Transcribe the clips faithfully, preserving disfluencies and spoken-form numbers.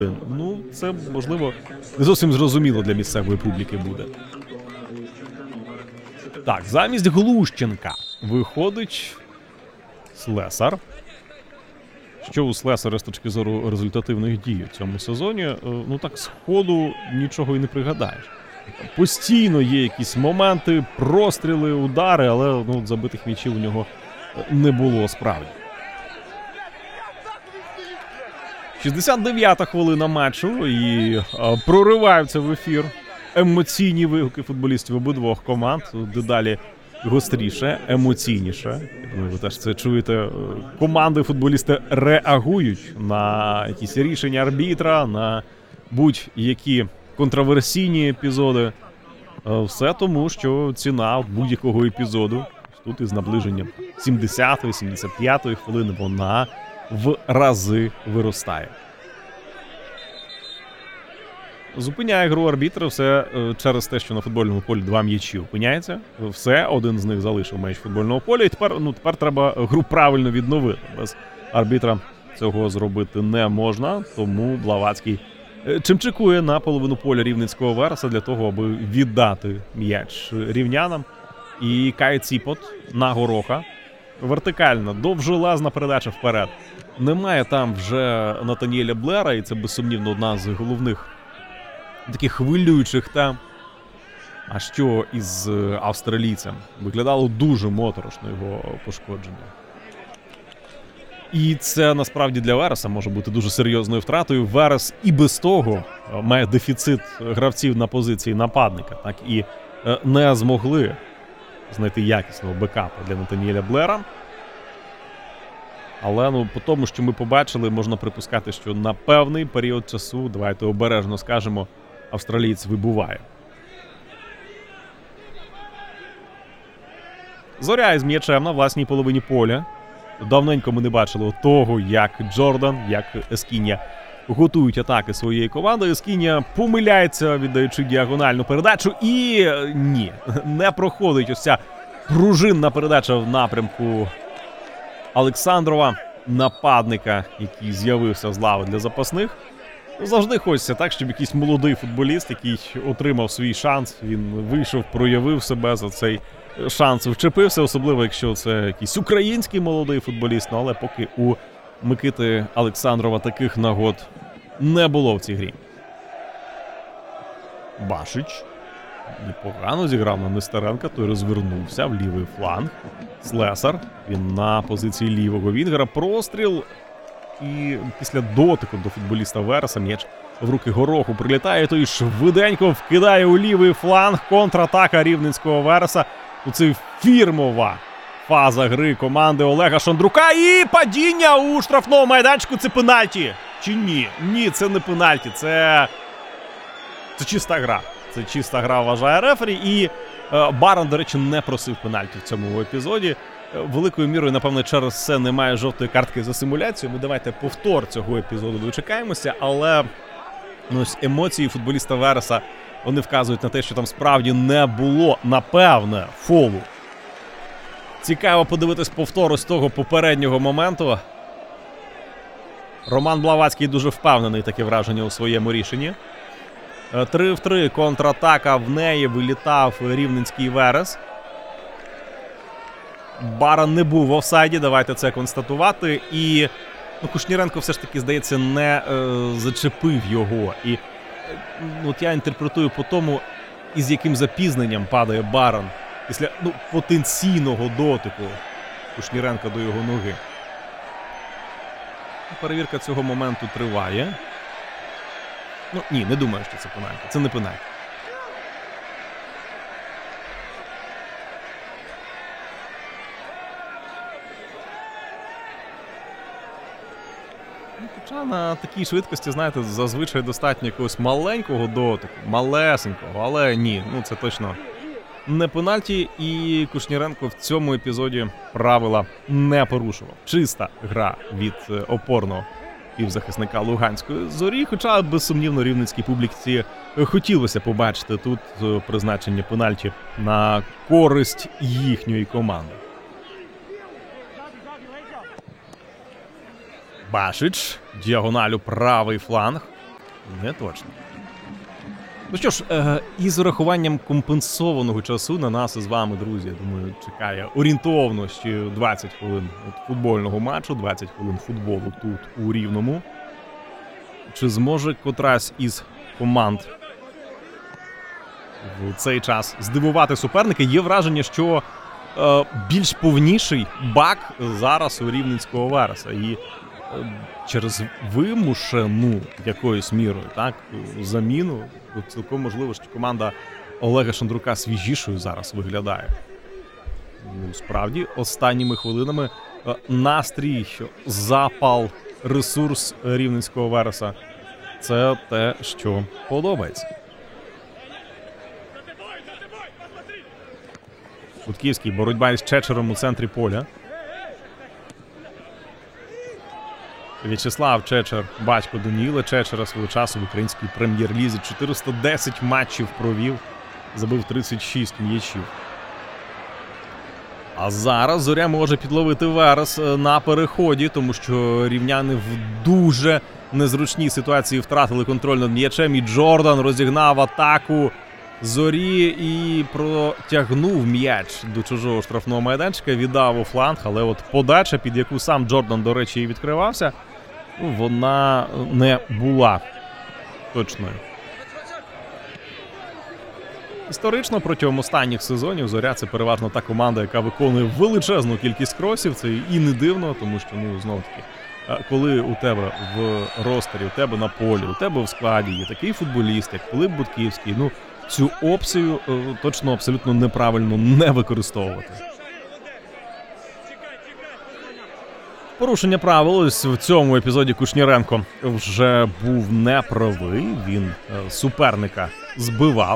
Ну, це, можливо, не зовсім зрозуміло для місцевої публіки буде. Так, замість Глущенка виходить Слесар. Що у Слесара з точки зору результативних дій у цьому сезоні, ну так з ходу нічого і не пригадаєш. Постійно є якісь моменти, простріли, удари, але ну, забитих м'ячів у нього не було справді. шістдесят дев'ята хвилина матчу і а, прориваються в ефір емоційні вигуки футболістів обидвох команд. Дедалі гостріше, емоційніше. Ну, ви теж це чуєте. Команди, футболісти реагують на якісь рішення арбітра, на будь-які контроверсійні епізоди. Все тому, що ціна будь-якого епізоду, тут із наближенням сімдесятої, сімдесят п'ятої хвилини, вона в рази виростає. Зупиняє гру арбітра все через те, що на футбольному полі два м'ячі опиняється. Все, один з них залишив м'яч футбольного поля. І тепер, ну, тепер треба гру правильно відновити. Без арбітра цього зробити не можна, тому Блаватський чимчикує на половину поля рівненського Вереса для того, аби віддати м'яч рівнянам. І Кай Ціпот на Гороха. Вертикальна, довжелезна передача вперед. Немає там вже Натаніеля Блера, і це безсумнівно одна з головних таких хвилюючих тем. А що із австралійцем? Виглядало дуже моторошно його пошкодження. І це насправді для Вереса може бути дуже серйозною втратою. Верес і без того має дефіцит гравців на позиції нападника, так і не змогли знайти якісного бекапа для Натаніеля Блера. Але ну, по тому, що ми побачили, можна припускати, що на певний період часу, давайте обережно скажемо, австралієць вибуває. Зоря із м'ячем на власній половині поля. Давненько ми не бачили того, як Джордан, як Ескіння готують атаки своєї команди. Ескіння помиляється, віддаючи діагональну передачу. І ні, не проходить ось ця пружинна передача в напрямку Олександрова, нападника, який з'явився з лави для запасних. Завжди хочеться так, щоб якийсь молодий футболіст, який отримав свій шанс, він вийшов, проявив себе, за цей шанс вчепився, особливо якщо це якийсь український молодий футболіст. Ну, але поки у Микити Олександрова таких нагод не було в цій грі. Башич непогано зіграв на Нестеренка, той розвернувся в лівий фланг. Слесар, він на позиції лівого вінгера. Простріл. І після дотику до футболіста Вереса м'яч в руки Гороху прилітає, той швиденько вкидає у лівий фланг. Контратака рівненського Вереса. Це фірмова фаза гри команди Олега Шандрука. І падіння у штрафному майданчику. Це пенальті. Чи ні? Ні, це не пенальті. Це, це чиста гра. Це чиста гра, вважає рефері. І е, Барон, до речі, не просив пенальті в цьому епізоді. Великою мірою, напевно, через це немає жовтої картки за симуляцію. Ми давайте повтор цього епізоду дочекаємося, але ну, емоції футболіста Вереса, вони вказують на те, що там справді не було, напевне, фолу. Цікаво подивитись повтор з того попереднього моменту. Роман Блаватський дуже впевнений, таке враження у своєму рішенні. три в три контратака, в неї вилітав рівненський Верес. Барон не був в офсайді, давайте це констатувати. І ну, Кушніренко все ж таки, здається, не е, зачепив його. І е, от я інтерпретую по тому, із яким запізненням падає Барон після ну, потенційного дотику Кушніренка до його ноги. Перевірка цього моменту триває. Ну, ні, не думаю, що це пенальті. Це не пенальті. Хоча на такій швидкості, знаєте, зазвичай достатньо якогось маленького дотику, малесенького, але ні, ну це точно не пенальті, і Кушніренко в цьому епізоді правила не порушував. Чиста гра від опорного півзахисника Луганської Зорі, хоча, безсумнівно, рівненській публіці хотілося побачити тут призначення пенальті на користь їхньої команди. Башич, діагоналю правий фланг. Не точно. Ну що ж, е, із урахуванням компенсованого часу на нас із вами, друзі, я думаю, чекає орієнтовно ще двадцять хвилин от футбольного матчу, двадцять хвилин футболу тут, у Рівному. Чи зможе котрась із команд в цей час здивувати суперника? Є враження, що е, більш повніший бак зараз у рівненського Вереса. І е, через вимушену якоюсь мірою, так, заміну, цілком можливо, що команда Олега Шандрука свіжішою зараз виглядає. Ну, справді, останніми хвилинами е, настрій, запал, ресурс рівненського Вереса – це те, що подобається. Будківський, боротьба із Чечером у центрі поля. В'ячеслав Чечер, батько Даніїла Чечера, свого часу в українській прем'єр-лізі. чотириста десять матчів провів, забив тридцять шість м'ячів. А зараз Зоря може підловити Верес на переході, тому що рівняни в дуже незручній ситуації втратили контроль над м'ячем. І Джордан розігнав атаку Зорі і протягнув м'яч до чужого штрафного майданчика, віддав у фланг, але от подача, під яку сам Джордан, до речі, і відкривався, вона не була точною. Історично протягом останніх сезонів Зоря – це переважно та команда, яка виконує величезну кількість кросів. Це і не дивно, тому що, ну, знов-таки, коли у тебе в ростері, у тебе на полі, у тебе в складі є такий футболіст, як Пилип Будківський, ну, цю опцію точно абсолютно неправильно не використовувати. Порушення правил ось в цьому епізоді Кушніренко вже був неправий, він суперника збивав.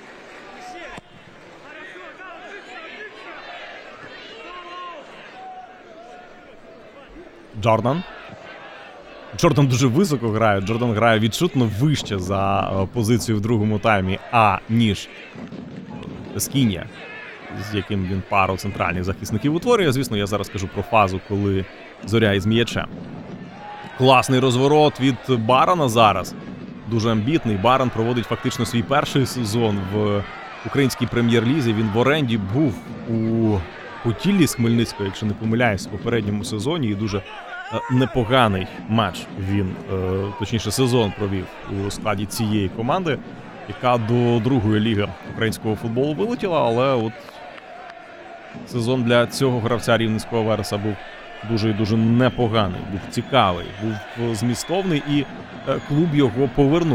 Джордан. Джордан дуже високо грає, Джордан грає відчутно вище за позицію в другому таймі, а ніж Ескінія, з яким він пару центральних захисників утворює. Звісно, я зараз кажу про фазу, коли Зоря із м'ячем. Класний розворот від Барана зараз. Дуже амбітний. Баран проводить фактично свій перший сезон в українській прем'єр-лізі. Він в оренді був у Поділлі з Хмельницького, якщо не помиляюсь, в попередньому сезоні. І дуже непоганий матч він, точніше сезон провів у складі цієї команди, яка до другої ліги українського футболу вилетіла, але от сезон для цього гравця рівненського Вереса був дуже і дуже непоганий, був цікавий, був змістовний і клуб його повернув.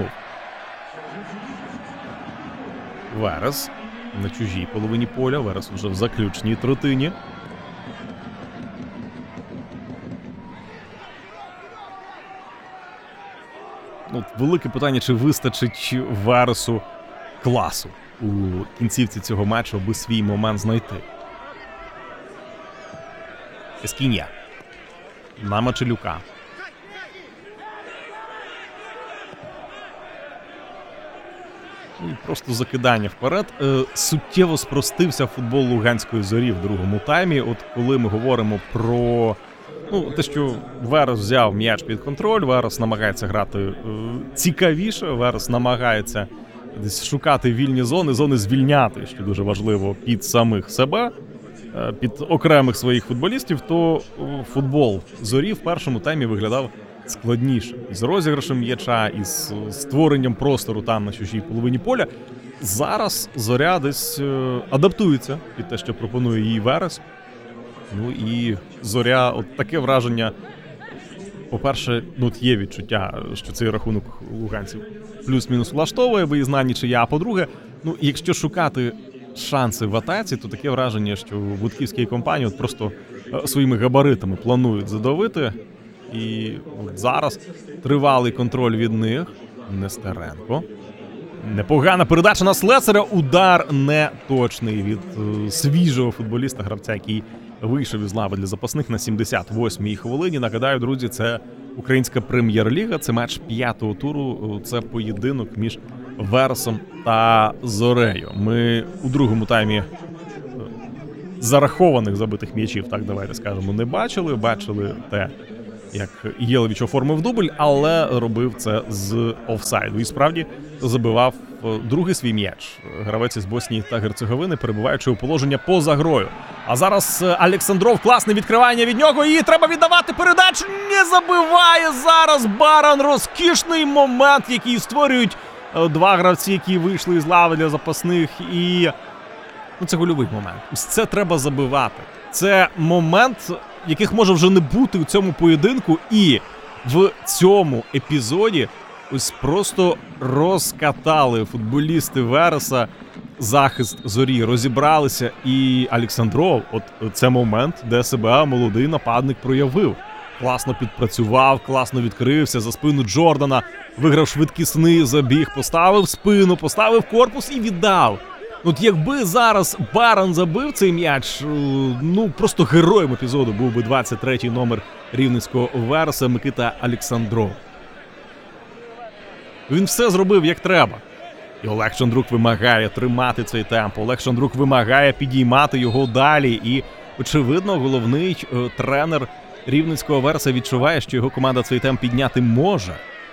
Верес на чужій половині поля, Верес вже в заключній третині. Ну, велике питання, чи вистачить Вересу класу у кінцівці цього матчу, аби свій момент знайти. Ескінія. На Мачелюка. І просто закидання вперед. Е, суттєво спростився футбол Луганської Зорі в другому таймі. От коли ми говоримо про... Ну, те, що Верес взяв м'яч під контроль, Верес намагається грати е, цікавіше, Верес намагається десь шукати вільні зони, зони звільняти, що дуже важливо, під самих себе, е, під окремих своїх футболістів, то е, футбол Зорі в першому таймі виглядав складніше. Із розіграшем м'яча, із створенням простору там на чужій половині поля. Зараз Зоря десь е, адаптується під те, що пропонує їй Верес. Ну і Зоря, от таке враження, по-перше, ну, от є відчуття, що цей рахунок луганців плюс-мінус влаштовує виїзна нічия, а по-друге, ну, якщо шукати шанси в атаці, то таке враження, що Будківські компанії от просто своїми габаритами планують задавити, і от зараз тривалий контроль від них. Нестеренко. Непогана передача на Слесаря, удар неточний від е, свіжого футболіста, гравця, який вийшов із лави для запасних на сімдесят восьмій хвилині. Нагадаю, друзі, це українська прем'єр-ліга, це матч п'ятого туру, це поєдинок між Вересом та Зорею. Ми у другому таймі зарахованих забитих м'ячів, так давайте скажемо, не бачили. Бачили те, як Єлевіч оформив дубль, але робив це з офсайду. І справді забивав другий свій м'яч. Гравець із Боснії та Герцеговини, перебуваючи у положення поза грою. А зараз Олександров, класне відкривання від нього, і треба віддавати передачу. Не забиває зараз Баран. Розкішний момент, який створюють два гравці, які вийшли із лави для запасних. І ну, це гольовий момент. Ось це треба забивати. Це момент, яких може вже не бути у цьому поєдинку. І в цьому епізоді ось просто розкатали футболісти Вереса захист Зорі, розібралися. І Олександров, от це момент, де себе молодий нападник проявив. Класно підпрацював, класно відкрився за спину Джордана, виграв швидкісний забіг, поставив спину, поставив корпус і віддав. От якби зараз Баран забив цей м'яч, ну просто героєм епізоду був би двадцять третій номер рівненського Вереса Микита Олександров. Він все зробив як треба. І Олег Шандрук вимагає тримати цей темп. Олег Шандрук вимагає підіймати його далі. І, очевидно, головний е, тренер рівненського Вереса відчуває, що його команда цей темп підняти може.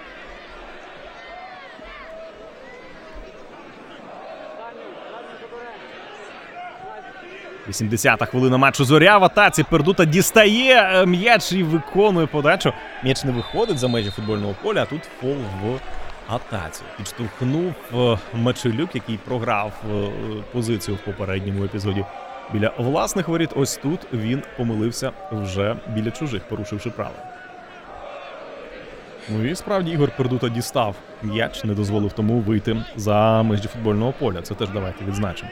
вісімдесята хвилина матчу. Зоря в атаці. Пердута дістає м'яч і виконує подачу. М'яч не виходить за межі футбольного поля, а тут фол в атаці. Підштовхнув Мачелюк, який програв позицію в попередньому епізоді біля власних воріт. Ось тут він помилився вже біля чужих, порушивши правила. Ну і справді Ігор Пердута дістав м'яч, не дозволив тому вийти за межі футбольного поля. Це теж давайте відзначимо.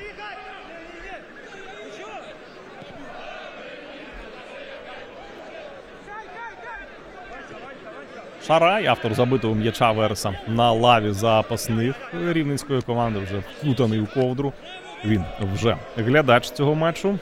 Шарай, автор забитого м'яча Вереса на лаві запасних рівненської команди, вже вплутаний у ковдру. Він вже глядач цього матчу.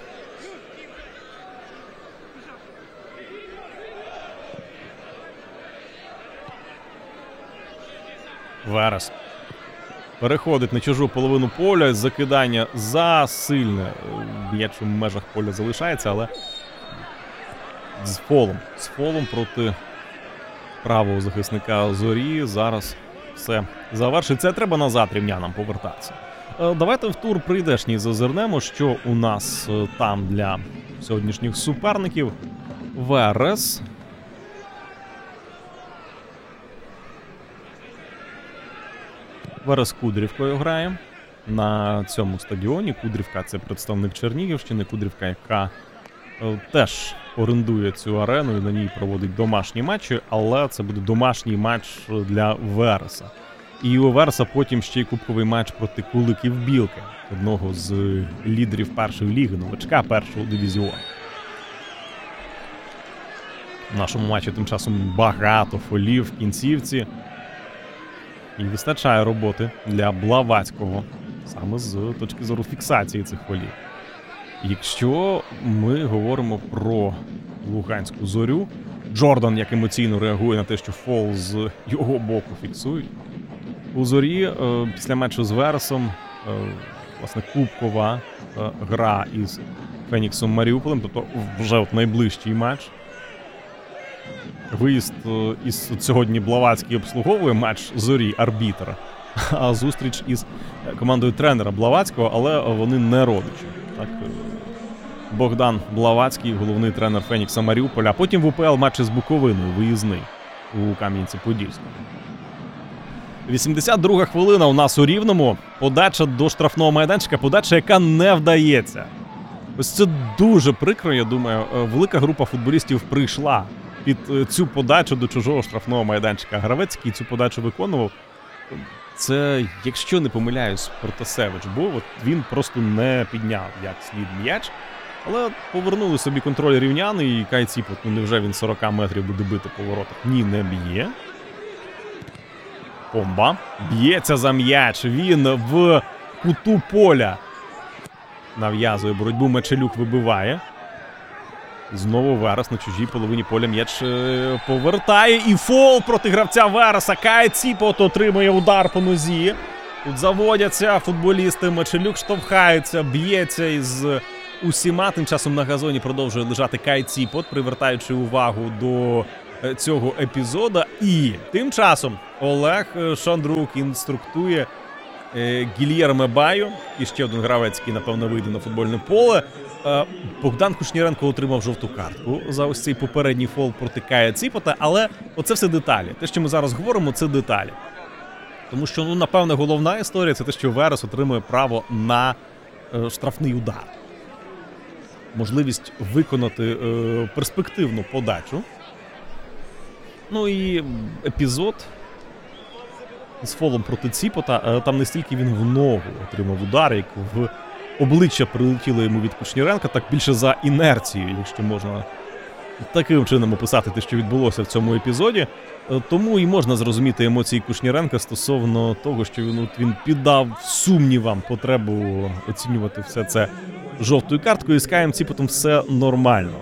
Верес переходить на чужу половину поля. Закидання засильне. М'яч у межах поля залишається, але з фолом. З фолом проти правого захисника Зорі. Зараз все завершиться. Треба назад рівнянам повертатися. Давайте в тур прийдешній зазирнемо, що у нас там для сьогоднішніх суперників. Верес. Верес Кудрівкою грає на цьому стадіоні. Кудрівка – це представник Чернігівщини. Кудрівка, яка теж орендує цю арену і на ній проводить домашні матчі, але це буде домашній матч для Вереса. І у Вереса потім ще й кубковий матч проти Куликів-Білки, одного з лідерів першої ліги, новачка першого дивізіону. В нашому матчі тим часом багато фолів в кінцівці. І вистачає роботи для Блаватського, саме з точки зору фіксації цих фолів. Якщо ми говоримо про Луганську Зорю, Джордан як емоційно реагує на те, що фол з його боку фіксують. У Зорі е, після матчу з Вересом, е, власне, кубкова е, гра із Феніксом Маріуполем, тобто вже от найближчий матч. Виїзд е, із сьогодні Блаватський обслуговує матч Зорі, арбітр, а зустріч із командою тренера Блаватського, але вони не родичі. Так, Богдан Блаватський, головний тренер Фенікса Маріуполя, а потім в УПЛ матчі з Буковиною, виїзний у Кам'янці-Подільському. вісімдесят друга хвилина у нас у Рівному. Подача до штрафного майданчика, подача, яка не вдається. Ось це дуже прикро, я думаю. Велика група футболістів прийшла під цю подачу до чужого штрафного майданчика. Гравець, який цю подачу виконував, це, якщо не помиляюсь, Протасевич, бо от він просто не підняв як слід м'яч. Але повернули собі контроль рівняни, і Кай Ціпот, ну невже він сорок метрів буде бити по воротах? Ні, не б'є. Помба. Б'ється за м'яч. Він в куту поля нав'язує боротьбу. Мачелюк вибиває. Знову Верес на чужій половині поля м'яч повертає. І фол проти гравця Вереса. Кай Ціпот отримує удар по нозі. Тут заводяться футболісти. Мачелюк штовхається, б'ється із усіма. Тим часом на газоні продовжує лежати Кай Ціпот, привертаючи увагу до е, цього епізода. І тим часом Олег Шандрук інструктує е, Гільєрме Баю, і ще один гравець, який, напевно, вийде на футбольне поле. Е, Богдан Кушніренко отримав жовту картку за ось цей попередній фол проти Кая Ціпота, але оце все деталі. Те, що ми зараз говоримо, це деталі. Тому що, ну, напевне, головна історія – це те, що Верес отримує право на е, штрафний удар. Можливість виконати е, перспективну подачу. Ну і епізод з фолом проти Ціпота, е, там не стільки він в ногу отримав удар, як в обличчя прилетіло йому від Кушніренка, так більше за інерцією, якщо можна таким чином описати те, що відбулося в цьому епізоді. Тому і можна зрозуміти емоції Кушніренка стосовно того, що він, от, він піддав сумнівам потребу оцінювати все це жовтою карткою, і з Каєм Ціпотом все нормально.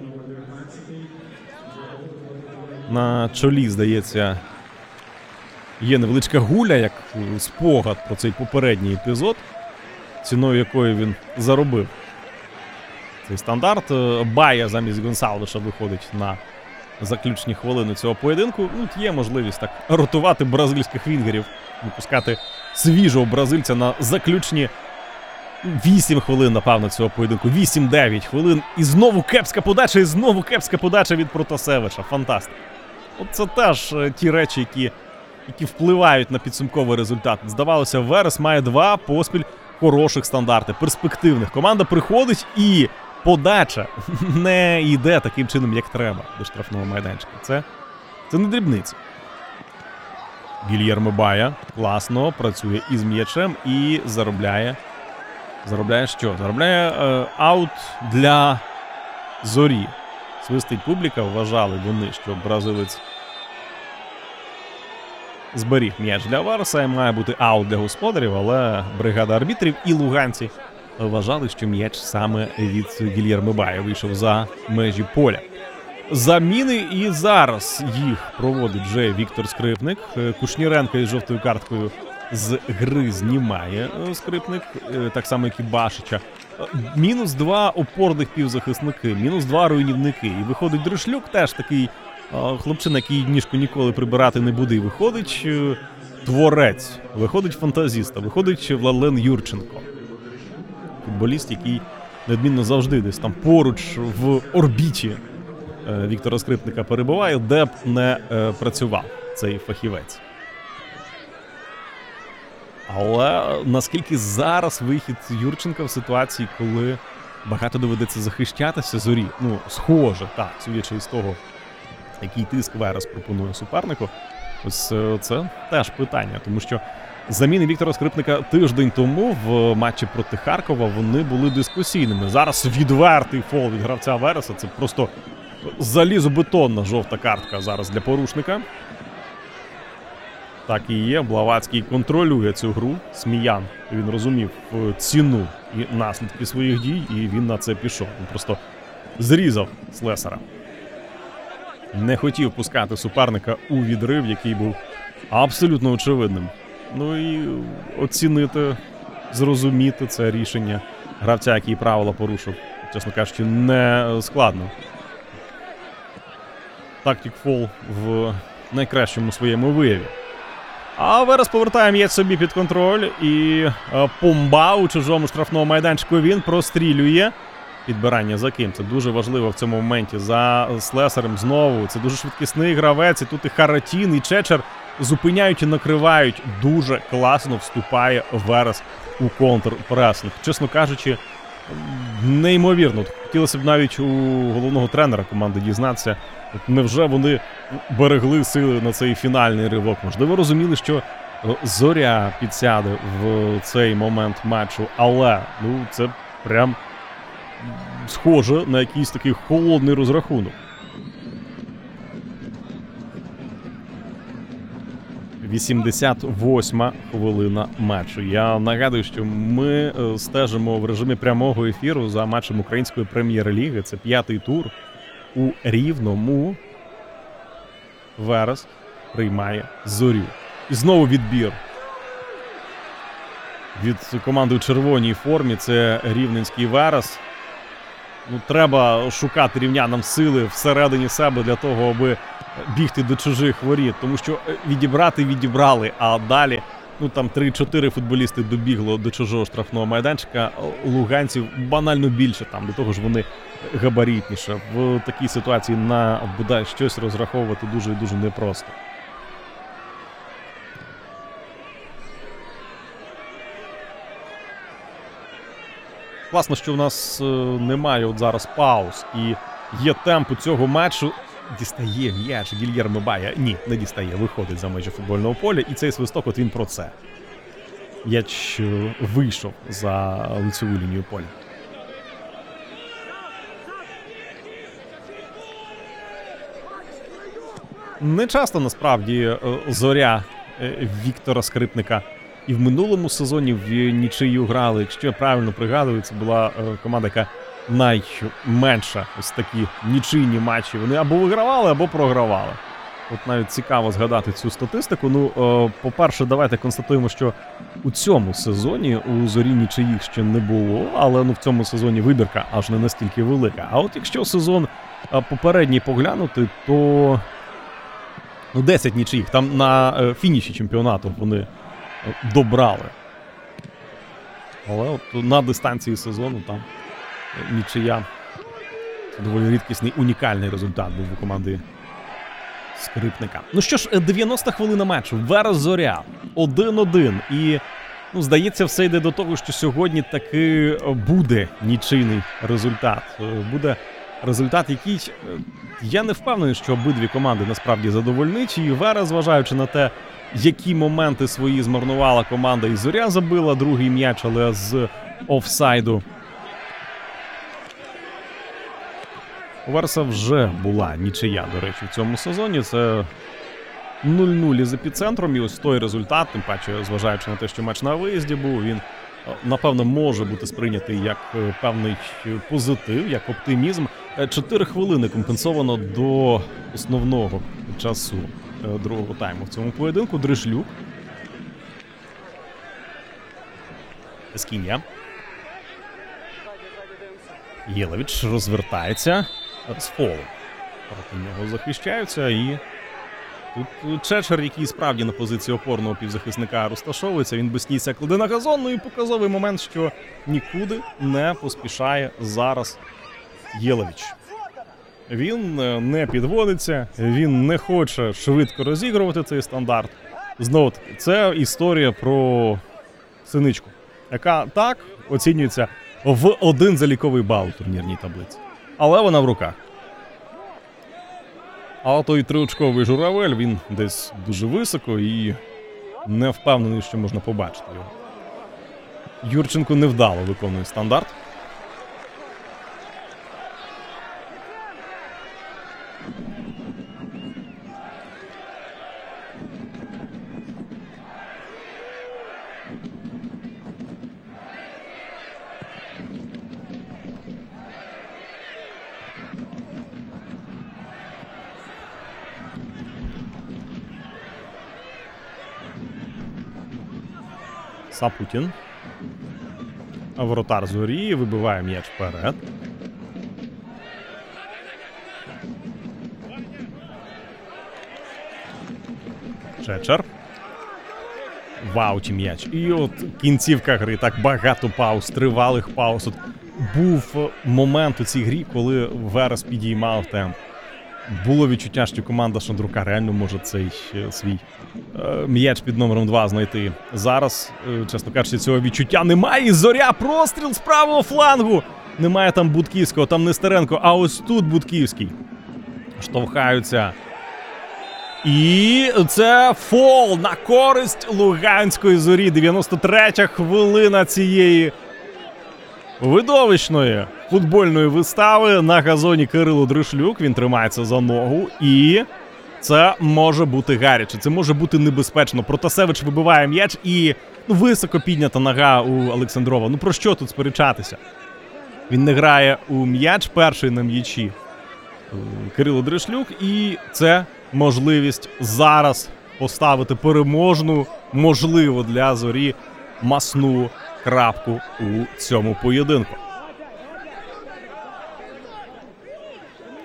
На чолі, здається, є невеличка гуля, як спогад про цей попередній епізод, ціною якої він заробив цей стандарт. Бая замість Гонсалвеша виходить на заключні хвилини цього поєдинку. Ну, є можливість так ротувати бразильських вінгерів, випускати свіжого бразильця на заключні вісім хвилин, напевно, цього поєдинку. вісім-дев'ять хвилин. І знову кепська подача, і знову кепська подача від Протасевича. Фантастика. От це теж ті речі, які, які впливають на підсумковий результат. Здавалося, Верес має два поспіль хороших стандарти, перспективних. Команда приходить і подача не йде таким чином, як треба до штрафного майданчика. Це, це не дрібниці. Гільєрме Бая класно працює із м'ячем і заробляє. Заробляє що? Заробляє е, аут для Зорі. Свистить публіка, вважали вони, що бразилець зберіг м'яч для Вереса і має бути аут для господарів, але бригада арбітрів і луганці вважали, що м'яч саме від Гільєрме Бая вийшов за межі поля. Заміни, і зараз їх проводить вже Віктор Скрипник. Кушніренко із жовтою карткою з гри знімає Скрипник, так само, як і Башича. Мінус два опорних півзахисники, мінус два руйнівники. І виходить Дришлюк, теж такий хлопчина, який ніжку ніколи прибирати не буде. І виходить творець, виходить фантазіста, виходить Владлен Юрченко. Футболіст, який неодмінно завжди десь там поруч в орбіті Віктора Скрипника перебуває, де б не працював цей фахівець. Але наскільки зараз вихід Юрченка в ситуації, коли багато доведеться захищатися Зорі? Ну, схоже, так, судячи із того, який тиск Верес пропонує супернику, ось це теж питання, тому що заміни Віктора Скрипника тиждень тому в матчі проти Харкова, вони були дискусійними. Зараз відвертий фол від гравця Вереса, це просто залізобетонна жовта картка зараз для порушника. Так і є, Блаватський контролює цю гру, Сміян, він розумів ціну і наслідки своїх дій, і він на це пішов. Він просто зрізав Слесара. Не хотів пускати суперника у відрив, який був абсолютно очевидним. Ну і оцінити, зрозуміти це рішення гравця, який правила порушив, чесно кажучи, не складно. Тактик фол в найкращому своєму вияві. А Верес повертає м'яч собі під контроль, і Помба у чужому штрафному майданчику він прострілює. Підбирання за ким? Це дуже важливо в цьому моменті. За Слесарем знову. Це дуже швидкісний гравець, і тут і Харатін, і Чечер зупиняють і накривають. Дуже класно вступає Верес у контрпресинг. Чесно кажучи, неймовірно. Хотілося б навіть у головного тренера команди дізнатися, невже вони берегли сили на цей фінальний ривок. Можливо, розуміли, що Зоря підсяде в цей момент матчу, але ну, це прям схоже на якийсь такий холодний розрахунок. вісімдесят восьма хвилина матчу. Я нагадую, що ми стежимо в режимі прямого ефіру за матчем Української прем'єр-ліги. Це п'ятий тур у Рівному. Верес приймає Зорю. І знову відбір від команди у червоній формі. Це рівненський Верес. Ну, треба шукати рівнянам сили всередині себе для того, аби бігти до чужих воріт. Тому що відібрати відібрали, а далі, ну там три-чотири футболісти добігло до чужого штрафного майданчика. Луганців банально більше, там до того ж вони габаритніше. В такій ситуації на бодай щось розраховувати дуже і дуже непросто. Класно, що в нас е, немає от зараз пауз і є темп у цього матчу. Дістає м'яч Гільєрмо Бая. Ні, не дістає, виходить за межі футбольного поля. І цей свисток, от він про це. М'яч е, вийшов за лицеву лінію поля. Не часто, насправді, е, зоря е, Віктора Скрипника і в минулому сезоні в нічию грали. Якщо я правильно пригадую, це була е, команда, яка найменша ось такі нічийні матчі. Вони або вигравали, або програвали. От навіть цікаво згадати цю статистику. Ну, е, по-перше, давайте констатуємо, що у цьому сезоні у зорі нічиїх ще не було, але ну, в цьому сезоні вибірка аж не настільки велика. А от якщо сезон е, попередній поглянути, то ну, десять нічиїх. Там на е, фініші чемпіонату вони добрали. Але от на дистанції сезону там нічия. Це доволі рідкісний, унікальний результат був у команди Скрипника. Ну що ж, дев'яноста хвилина матчу. Верес Зоря. один-один. І, ну, здається, все йде до того, що сьогодні таки буде нічийний результат. Буде результат, який, я не впевнений, що обидві команди насправді задовольнить. І Верес, зважаючи на те, які моменти свої змарнувала команда, і Зоря забила другий м'яч, але з офсайду. У Вереса вже була нічия, до речі, в цьому сезоні. Це нуль-нуль із епіцентром, і ось той результат, тим паче, зважаючи на те, що матч на виїзді був, він, напевно, може бути сприйнятий як певний позитив, як оптимізм. Чотири хвилини компенсовано до основного часу другого тайму в цьому поєдинку. Дришлюк. Ескіння. Єлевич розвертається з фолу. Проти нього захищаються, і тут Чечер, який справді на позиції опорного півзахисника розташовується, він без кінця кладе на газон, ну і показовий момент, що нікуди не поспішає зараз Єлевич. Він не підводиться, він не хоче швидко розігрувати цей стандарт. Знову таки, це історія про Синичку, яка так оцінюється в один заліковий бал у турнірній таблиці. Але вона в руках. А той триочковий журавель, він десь дуже високо і не впевнений, що можна побачити його. Юрченко невдало виконує стандарт. Сапутін. Воротар Зорі вибиває м'яч вперед. Чечер. В ауті м'яч. І от кінцівка гри. Так багато пауз, тривалих пауз. От був момент у цій грі, коли Верес підіймав темп. Було відчуття, що команда Шандрука реально може цей свій е, м'яч під номером два знайти. Зараз, е, чесно кажучи, цього відчуття немає. І Зоря, простріл з правого флангу. Немає там Будківського, там Нестеренко, а ось тут Будківський. Штовхаються. І це фол на користь Луганської Зорі. дев'яносто третя хвилина цієї видовищної футбольної вистави. На газоні Кирило Дришлюк. Він тримається за ногу. І це може бути гаряче. Це може бути небезпечно. Протасевич вибиває м'яч і ну, високо піднята нога у Олександрова. Ну про що тут сперечатися? Він не грає у м'яч, перший на м'ячі Кирило Дришлюк. І це можливість зараз поставити переможну, можливо для Зорі, масну крапку у цьому поєдинку.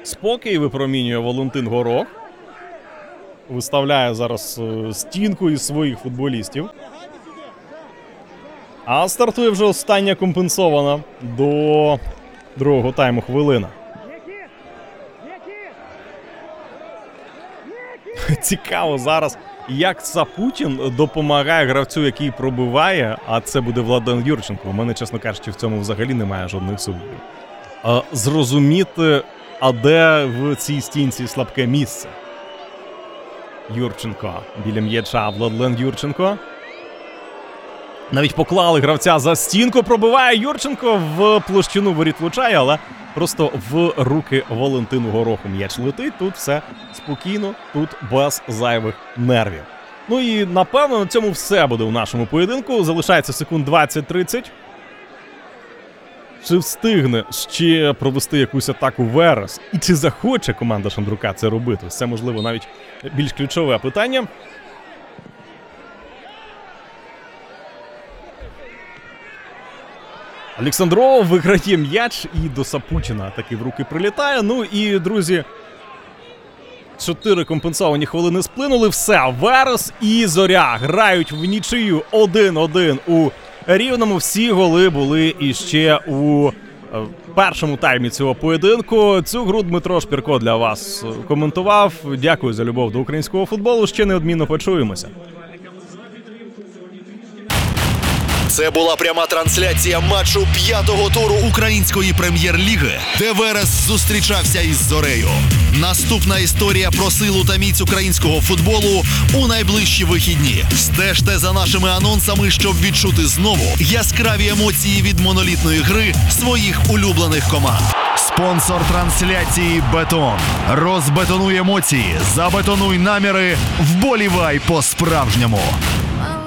Спокій випромінює Валентин Горох. Виставляє зараз е, стінку із своїх футболістів. А стартує вже остання компенсована до другого тайму хвилина. Цікаво зараз, як Сапутін допомагає гравцю, який пробиває, а це буде Владлен Юрченко. У мене, чесно кажучи, в цьому взагалі немає жодних сумнівів. А, зрозуміти, а де в цій стінці слабке місце. Юрченко біля м'яча, Владлен Юрченко. Навіть поклали гравця за стінку, пробиває Юрченко, в площину воріт влучає, але просто в руки Валентину Гороху м'яч летить. Тут все спокійно, тут без зайвих нервів. Ну і напевно на цьому все буде у нашому поєдинку. Залишається секунд двадцять-тридцять. Чи встигне ще провести якусь атаку Верес? І чи захоче команда Шандрука це робити? Це, можливо, навіть більш ключове питання. Олександров виграє м'яч і до Сапутіна таки в руки прилітає. Ну і, друзі, чотири компенсовані хвилини сплинули. Все, Верес і Зоря грають в нічию один-один у Рівному. Всі голи були іще у першому таймі цього поєдинку. Цю гру Дмитро Шпірко для вас коментував. Дякую за любов до українського футболу. Ще неодмінно почуємося. Це була пряма трансляція матчу п'ятого туру української прем'єр-ліги, де Верес зустрічався із Зорею. Наступна історія про силу та міць українського футболу у найближчі вихідні. Стежте за нашими анонсами, щоб відчути знову яскраві емоції від монолітної гри своїх улюблених команд. Спонсор трансляції «Бетон». Розбетонуй емоції, забетонуй наміри, вболівай по-справжньому.